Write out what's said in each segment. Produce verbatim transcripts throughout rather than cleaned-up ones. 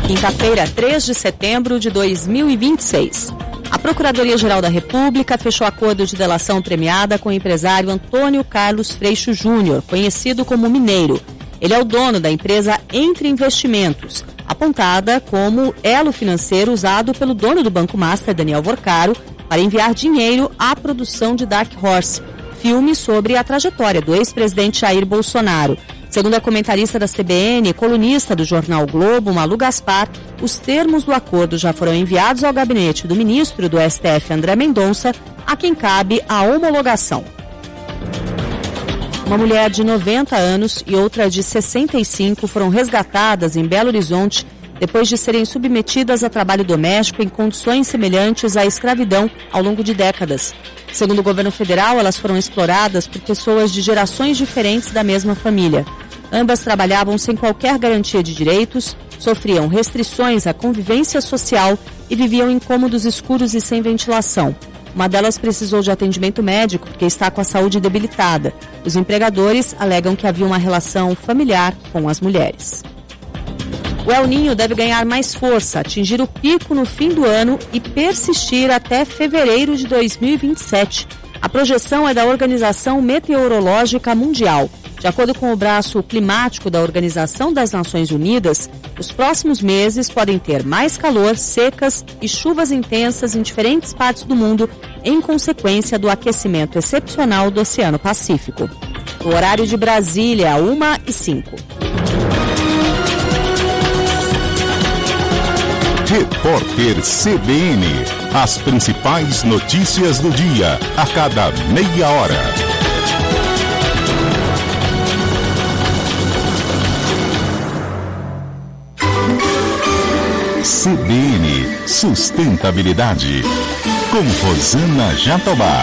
Quinta-feira, três de setembro de dois mil e vinte e seis. A Procuradoria-Geral da República fechou acordo de delação premiada com o empresário Antônio Carlos Freixo Júnior, conhecido como Mineiro. Ele é o dono da empresa Entre Investimentos, apontada como elo financeiro usado pelo dono do Banco Master, Daniel Vorcaro, para enviar dinheiro à produção de Dark Horse, filme sobre a trajetória do ex-presidente Jair Bolsonaro. Segundo a comentarista da C B N e colunista do jornal Globo, Malu Gaspar, os termos do acordo já foram enviados ao gabinete do ministro do S T F, André Mendonça, a quem cabe a homologação. Uma mulher de noventa anos e outra de sessenta e cinco foram resgatadas em Belo Horizonte depois de serem submetidas a trabalho doméstico em condições semelhantes à escravidão ao longo de décadas. Segundo o governo federal, elas foram exploradas por pessoas de gerações diferentes da mesma família. Ambas trabalhavam sem qualquer garantia de direitos, sofriam restrições à convivência social e viviam em cômodos escuros e sem ventilação. Uma delas precisou de atendimento médico porque está com a saúde debilitada. Os empregadores alegam que havia uma relação familiar com as mulheres. O El Niño deve ganhar mais força, atingir o pico no fim do ano e persistir até fevereiro de dois mil e vinte e sete. A projeção é da Organização Meteorológica Mundial. De acordo com o braço climático da Organização das Nações Unidas, os próximos meses podem ter mais calor, secas e chuvas intensas em diferentes partes do mundo, em consequência do aquecimento excepcional do Oceano Pacífico. O horário de Brasília, uma e cinco. Repórter C B N. As principais notícias do dia, a cada meia hora. C B N Sustentabilidade. Com Rosana Jatobá.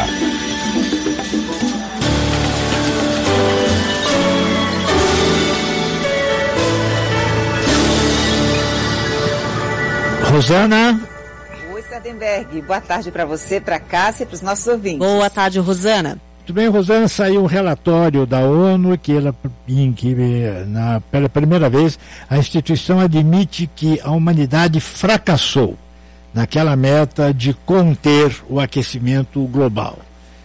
Rosana. Oi, Sardenberg. Boa tarde para você, para Cássia e para os nossos ouvintes. Boa tarde, Rosana. Muito bem, Rosana, saiu um relatório da ONU que, ela, em que na, pela primeira vez a instituição admite que a humanidade fracassou naquela meta de conter o aquecimento global.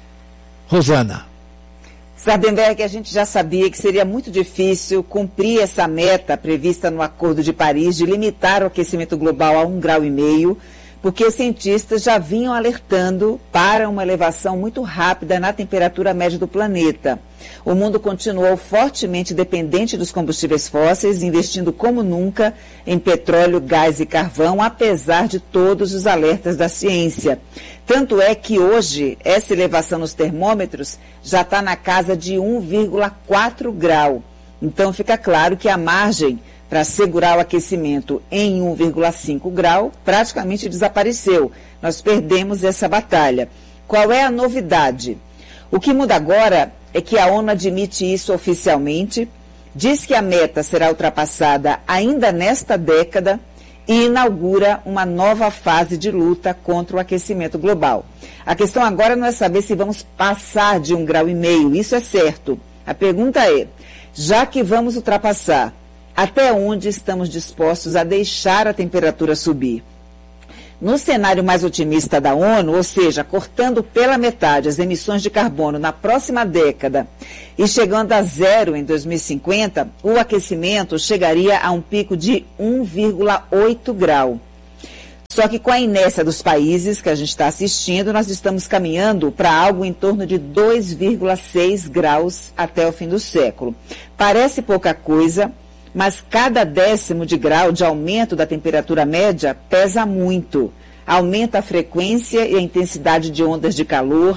Rosana. Sardenberg, a gente já sabia que seria muito difícil cumprir essa meta prevista no Acordo de Paris de limitar o aquecimento global a um grau e meio, porque os cientistas já vinham alertando para uma elevação muito rápida na temperatura média do planeta. O mundo continuou fortemente dependente dos combustíveis fósseis, investindo como nunca em petróleo, gás e carvão, apesar de todos os alertas da ciência. Tanto é que hoje essa elevação nos termômetros já está na casa de um vírgula quatro grau. Então fica claro que a margem para segurar o aquecimento em um vírgula cinco grau praticamente desapareceu. Nós perdemos essa batalha. Qual é a novidade? O que muda agora é que a ONU admite isso oficialmente, diz que a meta será ultrapassada ainda nesta década e inaugura uma nova fase de luta contra o aquecimento global. A questão agora não é saber se vamos passar de um grau e meio, isso é certo. A pergunta é, já que vamos ultrapassar, até onde estamos dispostos a deixar a temperatura subir? No cenário mais otimista da ONU, ou seja, cortando pela metade as emissões de carbono na próxima década e chegando a zero em dois mil e cinquenta, o aquecimento chegaria a um pico de um vírgula oito grau. Só que com a inércia dos países que a gente está assistindo, nós estamos caminhando para algo em torno de dois vírgula seis graus até o fim do século. Parece pouca coisa, mas cada décimo de grau de aumento da temperatura média pesa muito. Aumenta a frequência e a intensidade de ondas de calor,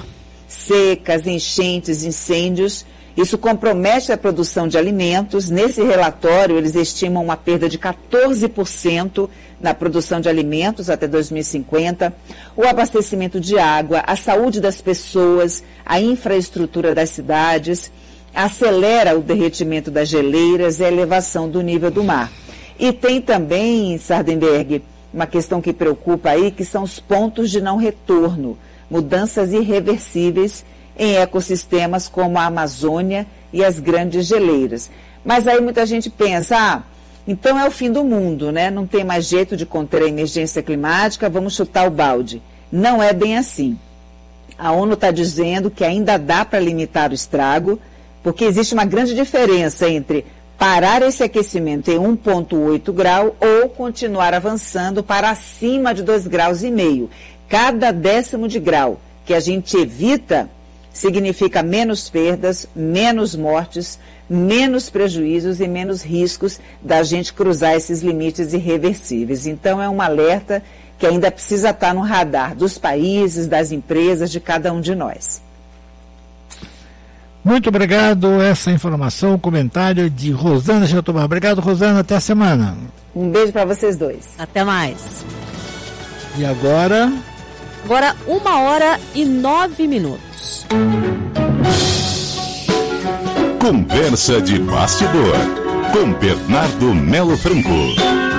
secas, enchentes, incêndios. Isso compromete a produção de alimentos. Nesse relatório, eles estimam uma perda de quatorze por cento na produção de alimentos até dois mil e cinquenta, o abastecimento de água, a saúde das pessoas, a infraestrutura das cidades, acelera o derretimento das geleiras e a elevação do nível do mar. E tem também, Sardenberg, uma questão que preocupa aí, que são os pontos de não retorno, mudanças irreversíveis em ecossistemas como a Amazônia e as grandes geleiras. Mas aí muita gente pensa, ah, Então é o fim do mundo, né? Não tem mais jeito de conter a emergência climática, vamos chutar o balde. Não é bem assim. A ONU está dizendo que ainda dá para limitar o estrago, porque existe uma grande diferença entre parar esse aquecimento em um vírgula oito grau ou continuar avançando para acima de dois graus e meio. Cada décimo de grau que a gente evita significa menos perdas, menos mortes, menos prejuízos e menos riscos da gente cruzar esses limites irreversíveis. Então é um alerta que ainda precisa estar no radar dos países, das empresas, de cada um de nós. Muito obrigado, essa informação, o comentário de Rosana Jatobá. Obrigado, Rosana, até a semana. Um beijo para vocês dois. Até mais. E agora? Agora, uma hora e nove minutos. Conversa de bastidor, com Bernardo Melo Franco.